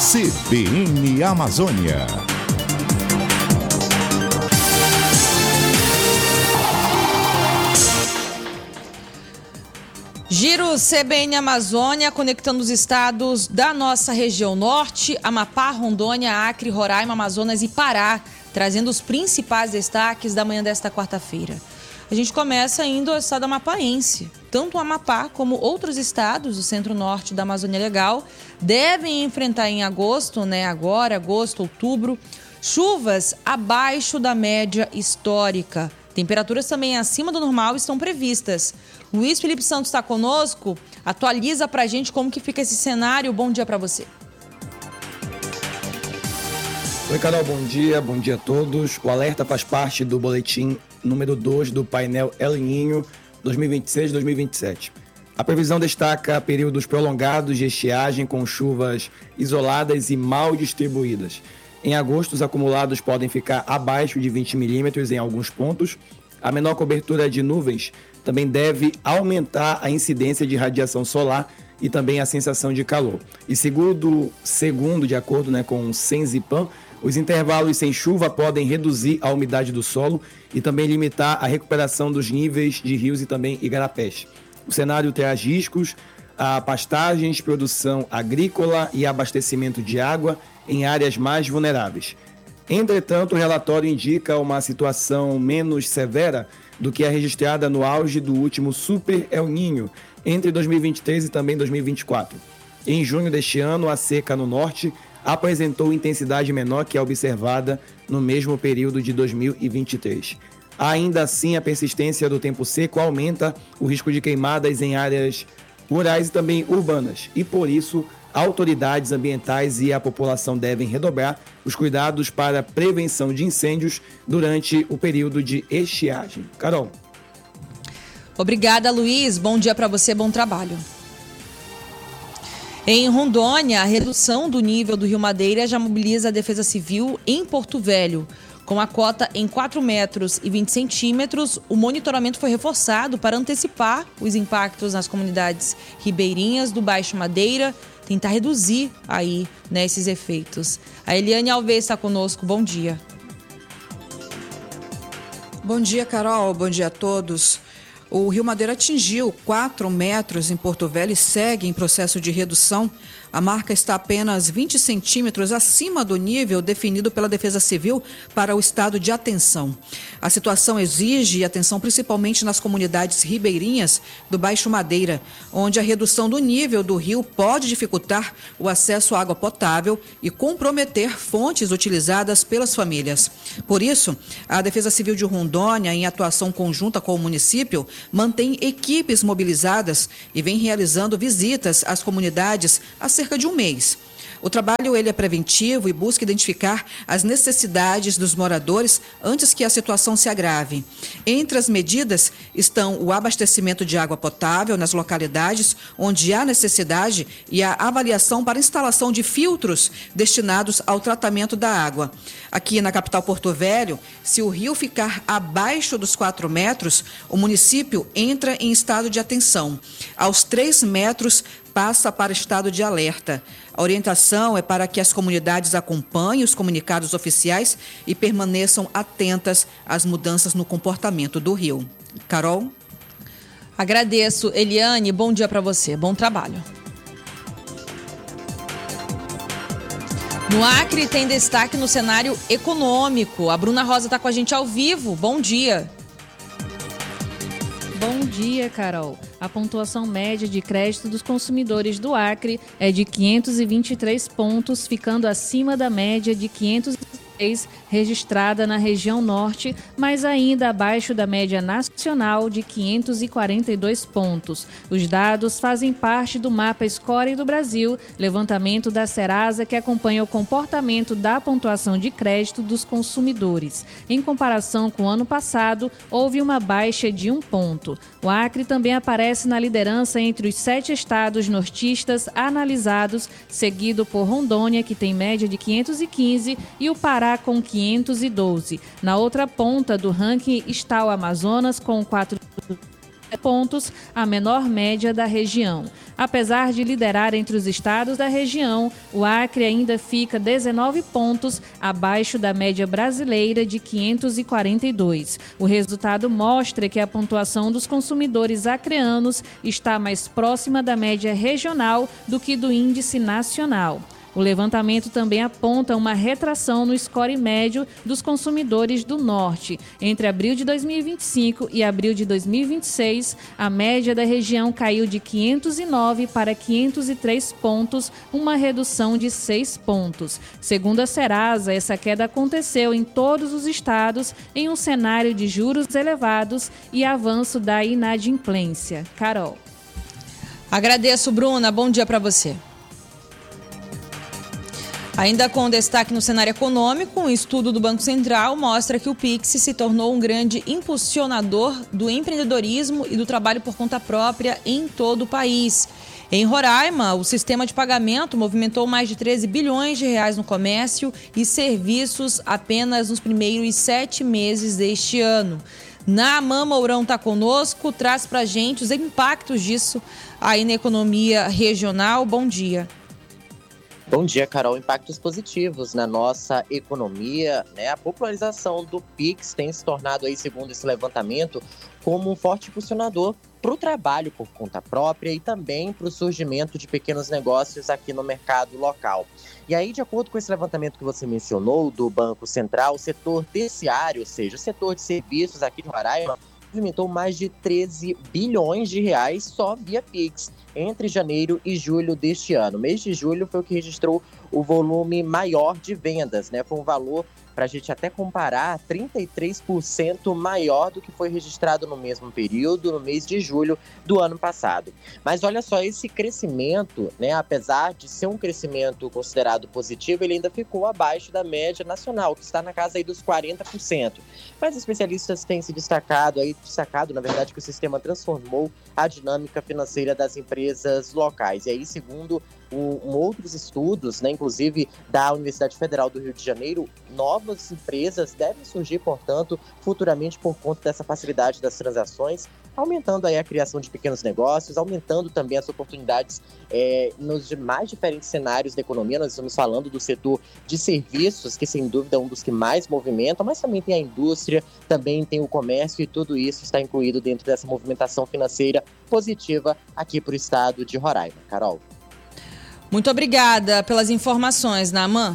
CBN Amazônia. Giro CBN Amazônia, conectando os estados da nossa região norte, Amapá, Rondônia, Acre, Roraima, Amazonas e Pará, trazendo os principais destaques da manhã desta quarta-feira. A gente começa indo ao estado amapaense. Tanto o Amapá como outros estados do centro-norte da Amazônia Legal devem enfrentar em agosto, agosto, outubro, chuvas abaixo da média histórica. Temperaturas também acima do normal estão previstas. Luiz Felipe Santos está conosco, atualiza pra gente como que fica esse cenário. Bom dia para você. Oi, Carol, bom dia a todos. O alerta faz parte do boletim número 2 do painel El Niño 2026-2027. A previsão destaca períodos prolongados de estiagem com chuvas isoladas e mal distribuídas. Em agosto, os acumulados podem ficar abaixo de 20 milímetros em alguns pontos. A menor cobertura de nuvens também deve aumentar a incidência de radiação solar e também a sensação de calor. E segundo de acordo com o Senzipan, os intervalos sem chuva podem reduzir a umidade do solo e também limitar a recuperação dos níveis de rios e também igarapés. O cenário traz riscos a pastagens, produção agrícola e abastecimento de água em áreas mais vulneráveis. Entretanto, o relatório indica uma situação menos severa do que a registrada no auge do último Super El Niño, entre 2023 e também 2024. Em junho deste ano, a seca no norte apresentou intensidade menor que a observada no mesmo período de 2023. Ainda assim, a persistência do tempo seco aumenta o risco de queimadas em áreas rurais e também urbanas, e por isso autoridades ambientais e a população devem redobrar os cuidados para a prevenção de incêndios durante o período de estiagem. Carol. Obrigada, Luiz. Bom dia para você, bom trabalho. Em Rondônia, a redução do nível do Rio Madeira já mobiliza a Defesa Civil em Porto Velho. Com a cota em 4 metros e 20 centímetros, o monitoramento foi reforçado para antecipar os impactos nas comunidades ribeirinhas do Baixo Madeira, tentar reduzir aí, esses efeitos. A Eliane Alves está conosco. Bom dia. Bom dia, Carol. Bom dia a todos. O Rio Madeira atingiu 4 metros em Porto Velho e segue em processo de redução. A marca está apenas 20 centímetros acima do nível definido pela Defesa Civil para o estado de atenção. A situação exige atenção principalmente nas comunidades ribeirinhas do Baixo Madeira, onde a redução do nível do rio pode dificultar o acesso à água potável e comprometer fontes utilizadas pelas famílias. Por isso, a Defesa Civil de Rondônia, em atuação conjunta com o município, mantém equipes mobilizadas e vem realizando visitas às comunidades há cerca de um mês. O trabalho é preventivo e busca identificar as necessidades dos moradores antes que a situação se agrave. Entre as medidas estão o abastecimento de água potável nas localidades onde há necessidade e a avaliação para instalação de filtros destinados ao tratamento da água. Aqui na capital Porto Velho, se o rio ficar abaixo dos 4 metros, o município entra em estado de atenção. Aos 3 metros, passa para estado de alerta. A orientação é para que as comunidades acompanhem os comunicados oficiais e permaneçam atentas às mudanças no comportamento do rio. Carol? Agradeço, Eliane. Bom dia para você. Bom trabalho. No Acre tem destaque no cenário econômico. A Bruna Rosa está com a gente ao vivo. Bom dia. Bom dia, Carol. A pontuação média de crédito dos consumidores do Acre é de 523 pontos, ficando acima da média de 506 registrada na região norte, mas ainda abaixo da média nacional de 542 pontos. Os dados fazem parte do mapa Score do Brasil, levantamento da Serasa que acompanha o comportamento da pontuação de crédito dos consumidores. Em comparação com o ano passado, houve uma baixa de 1 ponto. O Acre também aparece na liderança entre os 7 estados nortistas analisados, seguido por Rondônia, que tem média de 515, e o Pará com 512. Na outra ponta do ranking está o Amazonas com 4 pontos, a menor média da região. Apesar de liderar entre os estados da região, o Acre ainda fica 19 pontos abaixo da média brasileira de 542. O resultado mostra que a pontuação dos consumidores acreanos está mais próxima da média regional do que do índice nacional. O levantamento também aponta uma retração no score médio dos consumidores do Norte. Entre abril de 2025 e abril de 2026, a média da região caiu de 509 para 503 pontos, uma redução de 6 pontos. Segundo a Serasa, essa queda aconteceu em todos os estados em um cenário de juros elevados e avanço da inadimplência. Carol. Agradeço, Bruna. Bom dia para você. Ainda com destaque no cenário econômico, um estudo do Banco Central mostra que o Pix se tornou um grande impulsionador do empreendedorismo e do trabalho por conta própria em todo o país. Em Roraima, o sistema de pagamento movimentou mais de 13 bilhões de reais no comércio e serviços apenas nos primeiros 7 meses deste ano. Naaman Mourão está conosco, traz para a gente os impactos disso aí na economia regional. Bom dia. Bom dia, Carol. Impactos positivos na nossa economia, né? A popularização do Pix tem se tornado, aí, segundo esse levantamento, como um forte impulsionador para o trabalho por conta própria e também para o surgimento de pequenos negócios aqui no mercado local. E aí, de acordo com esse levantamento que você mencionou do Banco Central, o setor terciário, ou seja, o setor de serviços aqui de Roraima, movimentou mais de 13 bilhões de reais só via Pix entre janeiro e julho deste ano. O mês de julho foi o que registrou o volume maior de vendas, né? Foi um valor, para a gente até comparar, 33% maior do que foi registrado no mesmo período, no mês de julho do ano passado. Mas olha só, esse crescimento, né, apesar de ser um crescimento considerado positivo, ele ainda ficou abaixo da média nacional, que está na casa aí dos 40%. Mas especialistas têm se destacado, na verdade, que o sistema transformou a dinâmica financeira das empresas locais. E aí, segundo outros estudos, né, inclusive da Universidade Federal do Rio de Janeiro, novas empresas devem surgir, portanto, futuramente por conta dessa facilidade das transações, aumentando aí a criação de pequenos negócios, aumentando também as oportunidades nos mais diferentes cenários da economia. Nós estamos falando do setor de serviços, que sem dúvida é um dos que mais movimentam, mas também tem a indústria, também tem o comércio, e tudo isso está incluído dentro dessa movimentação financeira positiva aqui para o estado de Roraima. Carol. Muito obrigada pelas informações, Naaman.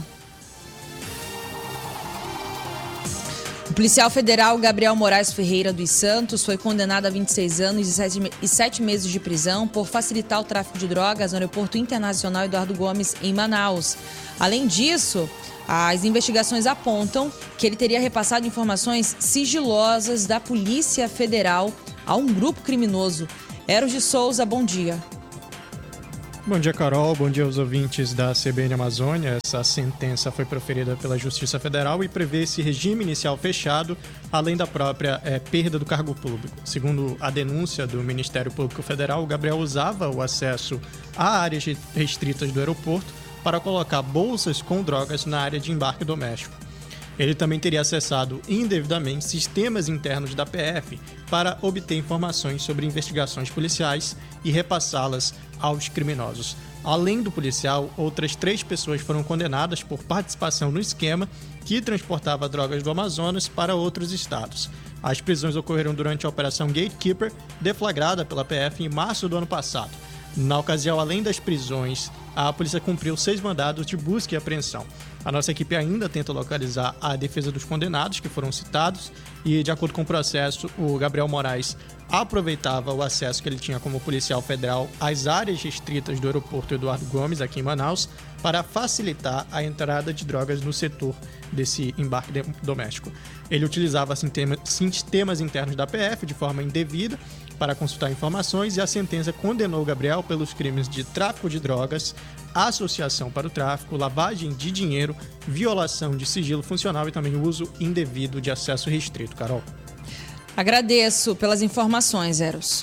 O policial federal Gabriel Moraes Ferreira dos Santos foi condenado a 26 anos e 7 meses de prisão por facilitar o tráfico de drogas no Aeroporto Internacional Eduardo Gomes, em Manaus. Além disso, as investigações apontam que ele teria repassado informações sigilosas da Polícia Federal a um grupo criminoso. Eros de Souza, bom dia. Bom dia, Carol. Bom dia aos ouvintes da CBN Amazônia. Essa sentença foi proferida pela Justiça Federal e prevê esse regime inicial fechado, além da própria perda do cargo público. Segundo a denúncia do Ministério Público Federal, o Gabriel usava o acesso a áreas restritas do aeroporto para colocar bolsas com drogas na área de embarque doméstico. Ele também teria acessado indevidamente sistemas internos da PF para obter informações sobre investigações policiais e repassá-las aos criminosos. Além do policial, outras 3 pessoas foram condenadas por participação no esquema que transportava drogas do Amazonas para outros estados. As prisões ocorreram durante a Operação Gatekeeper, deflagrada pela PF em março do ano passado. Na ocasião, além das prisões, a polícia cumpriu 6 mandados de busca e apreensão. A nossa equipe ainda tenta localizar a defesa dos condenados que foram citados e, de acordo com o processo, o Gabriel Moraes aproveitava o acesso que ele tinha como policial federal às áreas restritas do aeroporto Eduardo Gomes, aqui em Manaus, para facilitar a entrada de drogas no setor desse embarque doméstico. Ele utilizava sistemas internos da PF de forma indevida para consultar informações, e a sentença condenou o Gabriel pelos crimes de tráfico de drogas, associação para o tráfico, lavagem de dinheiro, violação de sigilo funcional e também uso indevido de acesso restrito. Carol. Agradeço pelas informações, Eros.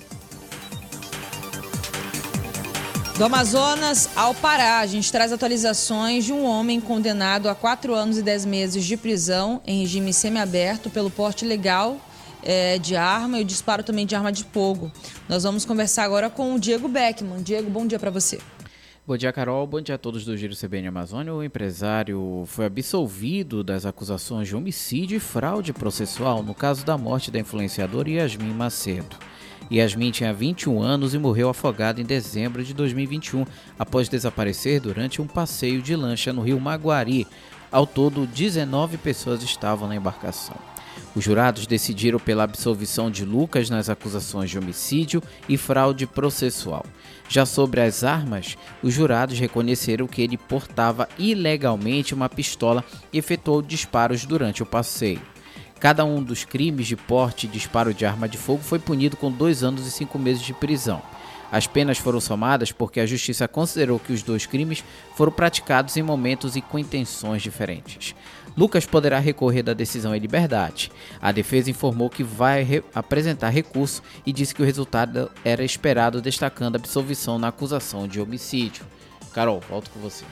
Do Amazonas ao Pará, a gente traz atualizações de um homem condenado a 4 anos e 10 meses de prisão em regime semiaberto pelo porte ilegal de arma e o disparo também de arma de fogo. Nós vamos conversar agora com o Diego Beckman. Diego, bom dia para você. Bom dia, Carol. Bom dia a todos do Giro CBN Amazônia. O empresário foi absolvido das acusações de homicídio e fraude processual no caso da morte da influenciadora Yasmin Macedo. Yasmin tinha 21 anos e morreu afogada em dezembro de 2021, após desaparecer durante um passeio de lancha no rio Maguari. Ao todo, 19 pessoas estavam na embarcação. Os jurados decidiram pela absolvição de Lucas nas acusações de homicídio e fraude processual. Já sobre as armas, os jurados reconheceram que ele portava ilegalmente uma pistola e efetuou disparos durante o passeio. Cada um dos crimes de porte e disparo de arma de fogo foi punido com 2 anos e 5 meses de prisão. As penas foram somadas porque a justiça considerou que os 2 crimes foram praticados em momentos e com intenções diferentes. Lucas poderá recorrer da decisão em liberdade. A defesa informou que vai apresentar recurso e disse que o resultado era esperado, destacando a absolvição na acusação de homicídio. Carol, volto com você.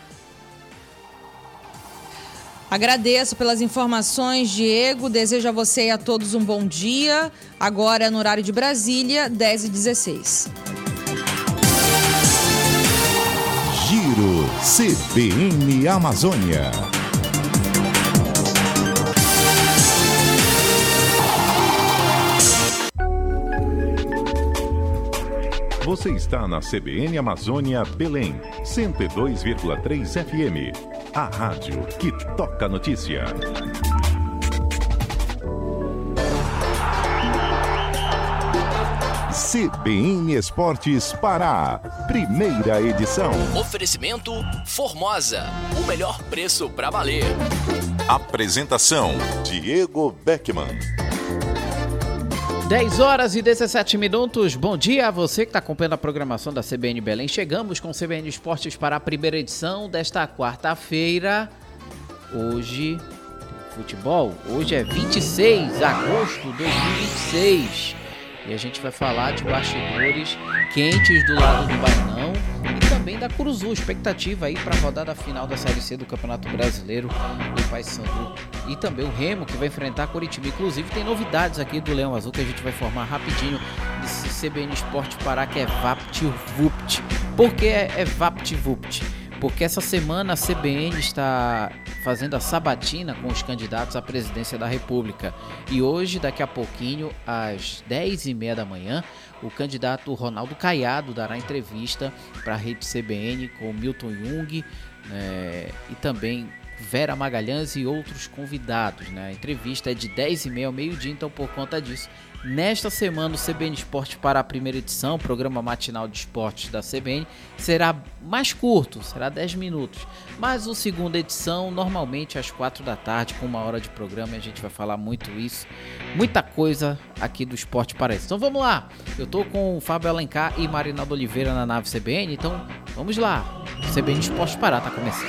Agradeço pelas informações, Diego. Desejo a você e a todos um bom dia. Agora, no horário de Brasília, 10h16. Giro CBN Amazônia. Você está na CBN Amazônia Belém, 102,3 FM. A rádio que toca notícia. CBN Esportes Pará, primeira edição. Oferecimento Formosa, o melhor preço para valer. Apresentação, Diego Beckman. 10h17. Bom dia a você que está acompanhando a programação da CBN Belém. Chegamos com o CBN Esportes para a primeira edição desta quarta-feira. Hoje, futebol. Hoje é 26 de agosto de 2026. E a gente vai falar de bastidores quentes do lado do Bainão e também da Curuzu. Expectativa aí para a rodada final da Série C do Campeonato Brasileiro do Paysandu. E também o Remo, que vai enfrentar a Coritiba. Inclusive tem novidades aqui do Leão Azul que a gente vai formar rapidinho desse CBN Esporte Pará, que é VaptVupt. Por que é VaptVupt? Porque essa semana a CBN está fazendo a sabatina com os candidatos à presidência da República. E hoje, daqui a pouquinho, às 10h30 da manhã, o candidato Ronaldo Caiado dará entrevista para a rede CBN com Milton Jung e também Vera Magalhães e outros convidados. A entrevista é de 10h30 ao meio-dia, então por conta disso, nesta semana o CBN Esporte para a primeira edição, programa matinal de esportes da CBN, será mais curto, será 10 minutos. Mas a segunda edição, normalmente às 4 da tarde, com 1 hora de programa, a gente vai falar muita coisa aqui do esporte paraense. Então vamos lá, eu tô com o Fábio Alencar e Marinaldo Oliveira na nave CBN, então vamos lá, o CBN Esporte Pará tá começando.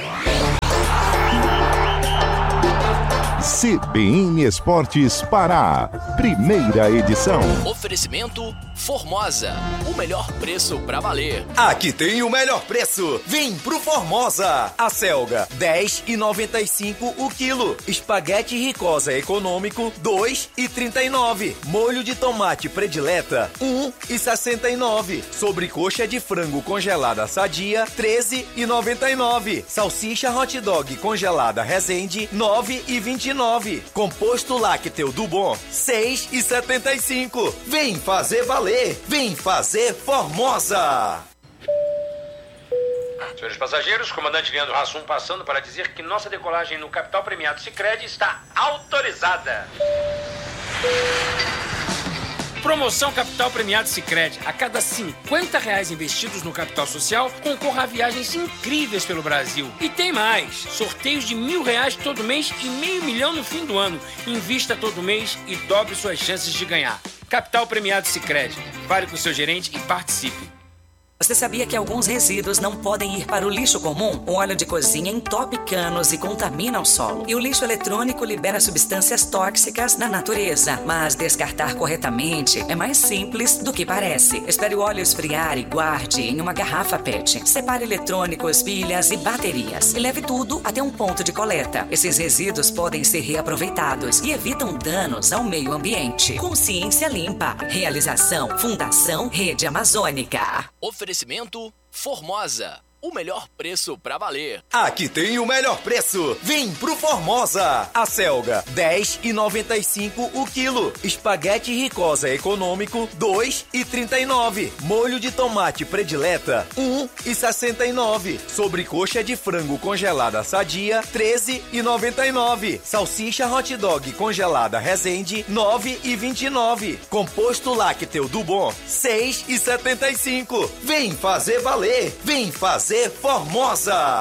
CBN Esportes Pará, primeira edição. Oferecimento Formosa, o melhor preço para valer. Aqui tem o melhor preço. Vem pro Formosa. A selga, R$10,95 o quilo. Espaguete Ricosa econômico, R$2,39. Molho de tomate predileta, R$1,69. Sobrecoxa de frango congelada sadia, R$13,99. Salsicha hot dog congelada Resende, R$9,29. Composto lácteo do Bom, R$6,75. Vem fazer valer, vem fazer Formosa. Senhores passageiros, comandante Leandro Hassum passando para dizer que nossa decolagem no capital premiado Sicredi está autorizada. Promoção Capital Premiado Sicredi. A cada R$50 investidos no capital social, concorra a viagens incríveis pelo Brasil. E tem mais. Sorteios de R$1.000 todo mês e R$500 mil no fim do ano. Invista todo mês e dobre suas chances de ganhar. Capital Premiado Sicredi. Fale com seu gerente e participe. Você sabia que alguns resíduos não podem ir para o lixo comum? O óleo de cozinha entope canos e contamina o solo. E o lixo eletrônico libera substâncias tóxicas na natureza. Mas descartar corretamente é mais simples do que parece. Espere o óleo esfriar e guarde em uma garrafa PET. Separe eletrônicos, pilhas e baterias. E leve tudo até um ponto de coleta. Esses resíduos podem ser reaproveitados e evitam danos ao meio ambiente. Consciência Limpa. Realização Fundação Rede Amazônica. Oferecimento Formosa, o melhor preço pra valer. Aqui tem o melhor preço. Vem pro Formosa. A selga, R$10,95 o quilo. Espaguete Ricosa econômico, R$2,39. Molho de tomate predileta, R$1,69. Sobrecoxa de frango congelada sadia, R$13,99. Salsicha hot dog congelada Resende, R$9,29. Composto lácteo do Bom, R$6,75. Vem fazer valer. Vem fazer Formosa.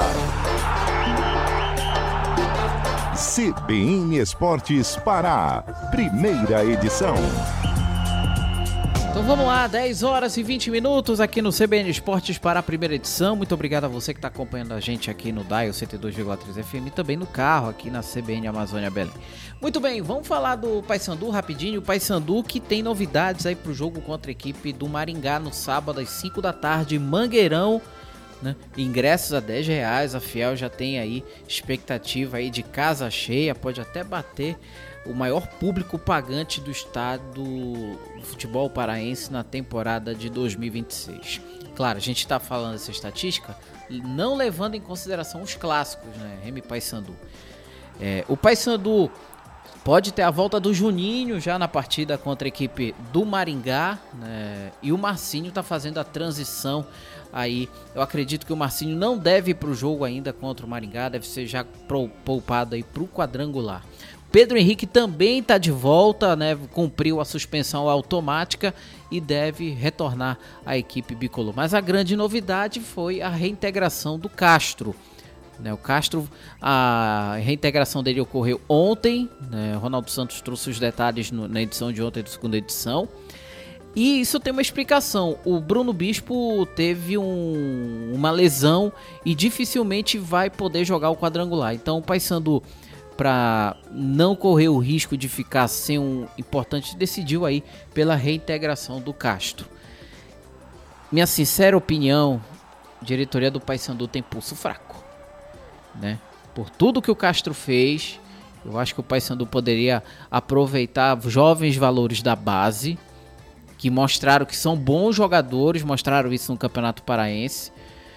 CBN Esportes Pará, primeira edição. Então vamos lá, 10 horas e 20 minutos aqui no CBN Esportes Pará, primeira edição. Muito obrigado a você que está acompanhando a gente aqui no Dial 102,3 FM e também no carro aqui na CBN Amazônia Belém. Muito bem, vamos falar do Paysandu rapidinho. O Paysandu que tem novidades aí para o jogo contra a equipe do Maringá no sábado às 5 da tarde, Mangueirão. Né? Ingressos a R$10, a Fiel já tem aí expectativa aí de casa cheia, pode até bater o maior público pagante do estado do futebol paraense na temporada de 2026. Claro, a gente está falando essa estatística não levando em consideração os clássicos, né? Remy e Paysandu. O Paysandu pode ter a volta do Juninho já na partida contra a equipe do Maringá, né? E o Marcinho está fazendo a transição aí. Eu acredito que o Marcinho não deve ir para o jogo ainda contra o Maringá, deve ser já poupado aí para o quadrangular. Pedro Henrique também está de volta, né? Cumpriu a suspensão automática e deve retornar à equipe bicolor. Mas a grande novidade foi a reintegração do Castro. O Castro, a reintegração dele ocorreu ontem, né? Ronaldo Santos trouxe os detalhes na edição de ontem da segunda edição. E isso tem uma explicação. O Bruno Bispo teve uma lesão e dificilmente vai poder jogar o quadrangular. Então o Paysandu, para não correr o risco de ficar sem um importante, decidiu aí pela reintegração do Castro. Minha sincera opinião, a diretoria do Paysandu tem pulso fraco, né? Por tudo que o Castro fez, eu acho que o Paysandu poderia aproveitar jovens valores da base, que mostraram que são bons jogadores, mostraram isso no Campeonato Paraense.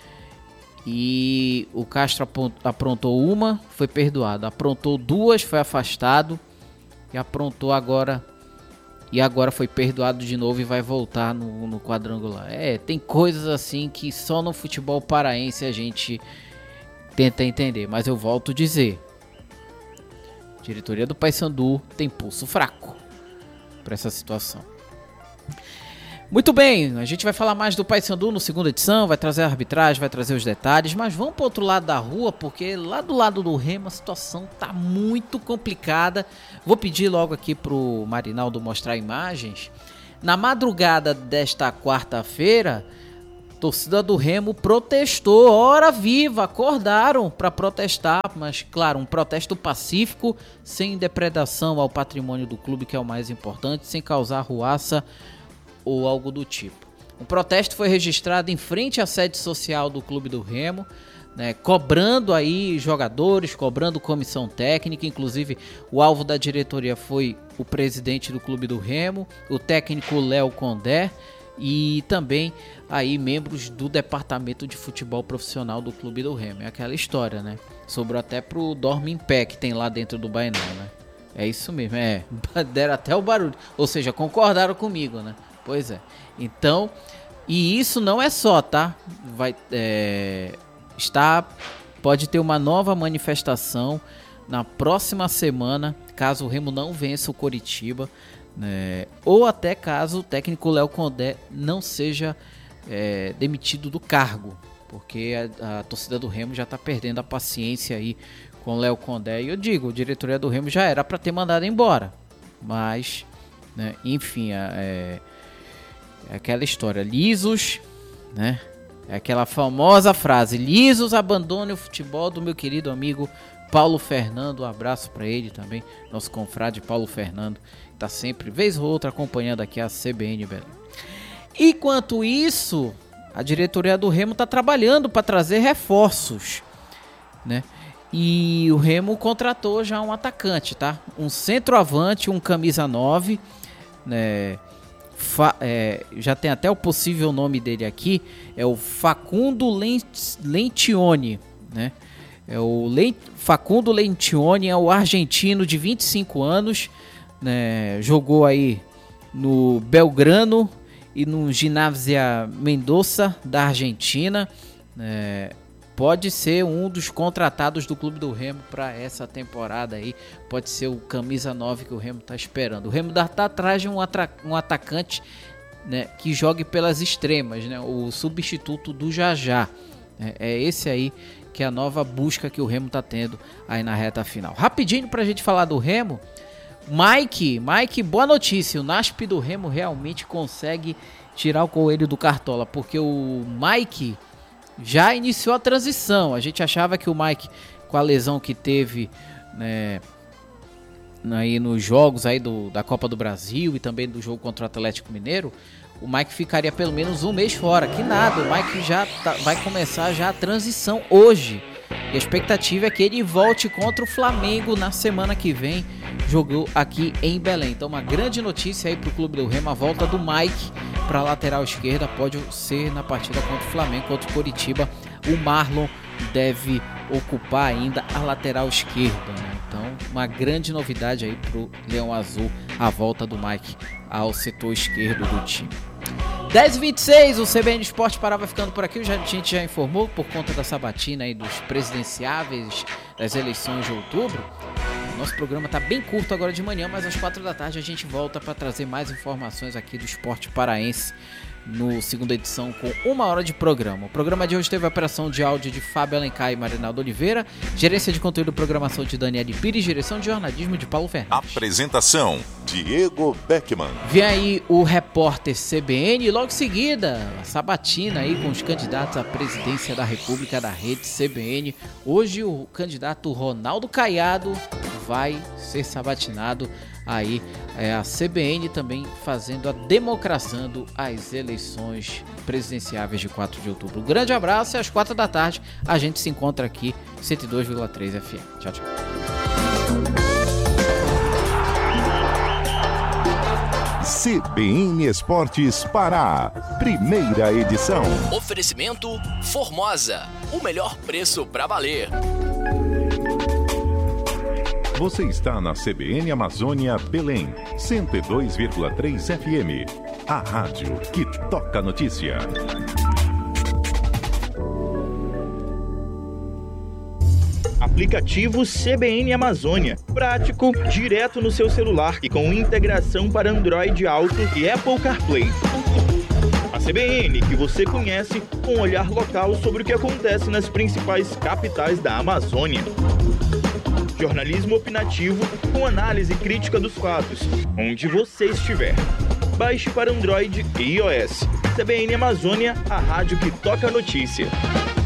E o Castro aprontou uma, foi perdoado. Aprontou duas, foi afastado. E aprontou agora. E agora foi perdoado de novo e vai voltar no quadrangular. Tem coisas assim que só no futebol paraense a gente tenta entender. Mas eu volto a dizer. A diretoria do Paysandu tem pulso fraco para essa situação. Muito bem, a gente vai falar mais do Paysandu no segunda edição, vai trazer a arbitragem, vai trazer os detalhes, mas vamos para o outro lado da rua, porque lá do lado do Remo a situação tá muito complicada. Vou pedir logo aqui pro Marinaldo mostrar imagens. Na madrugada desta quarta-feira, a torcida do Remo protestou, hora viva, acordaram para protestar, mas claro, um protesto pacífico, sem depredação ao patrimônio do clube, que é o mais importante, sem causar ruaça ou algo do tipo. O protesto foi registrado em frente à sede social do Clube do Remo, né, cobrando aí jogadores, cobrando comissão técnica. Inclusive o alvo da diretoria foi o presidente do Clube do Remo, o técnico Léo Condé e também aí membros do departamento de futebol profissional do Clube do Remo. É aquela história, né? Sobrou até pro Dorme em Pé que tem lá dentro do Bainão, né? É isso mesmo, deram até o barulho, ou seja, concordaram comigo, né? Pois é. Então, e isso não é só, tá? Pode ter uma nova manifestação na próxima semana, caso o Remo não vença o Coritiba, né? Ou até caso o técnico Léo Condé não seja demitido do cargo, porque a torcida do Remo já está perdendo a paciência aí com o Léo Condé. E eu digo, a diretoria do Remo já era para ter mandado embora, mas, né, enfim, aquela história, lisos, né? É aquela famosa frase: lisos abandone o futebol, do meu querido amigo Paulo Fernando. Um abraço para ele também, nosso confrade Paulo Fernando, que tá sempre, vez ou outra, acompanhando aqui a CBN Belém. Enquanto isso, a diretoria do Remo tá trabalhando para trazer reforços, né? E o Remo contratou já um atacante, tá? Um centroavante, um camisa 9, né? Já tem até o possível nome dele aqui, é o Facundo Lentioni, né? Facundo Lentioni é o argentino de 25 anos, né? Jogou aí no Belgrano e no Ginásio Mendoza da Argentina, né? Pode ser um dos contratados do Clube do Remo para essa temporada aí. Pode ser o camisa 9 que o Remo está esperando. O Remo está atrás de um atacante, né, que jogue pelas extremas, né, o substituto do Jajá. É esse aí que é a nova busca que o Remo está tendo aí na reta final. Rapidinho para a gente falar do Remo. Mike, boa notícia. O NASP do Remo realmente consegue tirar o coelho do cartola, porque o Mike já iniciou a transição. A gente achava que o Mike, com a lesão que teve, né, aí nos jogos aí da Copa do Brasil e também do jogo contra o Atlético Mineiro, o Mike ficaria pelo menos um mês fora. Que nada, o Mike já vai começar já a transição hoje. E a expectativa é que ele volte contra o Flamengo na semana que vem, jogou aqui em Belém. Então uma grande notícia aí para o Clube do Remo, a volta do Mike para a lateral esquerda, pode ser na partida contra o Flamengo, contra o Coritiba. O Marlon deve ocupar ainda a lateral esquerda, né? Então uma grande novidade aí para o Leão Azul, a volta do Mike ao setor esquerdo do time. 10h26, o CBN Esporte Pará vai ficando por aqui. A gente já informou, por conta da sabatina aí dos presidenciáveis das eleições de outubro. Nosso programa tá bem curto agora de manhã, mas às 4 da tarde a gente volta para trazer mais informações aqui do esporte paraense no segunda edição com 1 hora de programa. O programa de hoje teve a operação de áudio de Fábio Alencar e Marinaldo Oliveira, gerência de conteúdo e programação de Daniele Pires, direção de jornalismo de Paulo Fernandes. Apresentação, Diego Beckman. Vem aí o repórter CBN e logo em seguida a sabatina aí com os candidatos à presidência da República da rede CBN. Hoje o candidato Ronaldo Caiado vai ser sabatinado aí, a CBN também democratizando as eleições presidenciáveis de 4 de outubro. Um grande abraço e às 4 da tarde a gente se encontra aqui 102,3 FM. Tchau, tchau. CBN Esportes Pará, primeira edição. Oferecimento Formosa, o melhor preço para valer. Você está na CBN Amazônia Belém, 102,3 FM. A rádio que toca notícia. Aplicativo CBN Amazônia. Prático, direto no seu celular e com integração para Android Auto e Apple CarPlay. A CBN que você conhece, com um olhar local sobre o que acontece nas principais capitais da Amazônia. Jornalismo opinativo com análise crítica dos fatos, onde você estiver. Baixe para Android e iOS. CBN Amazônia, a rádio que toca a notícia.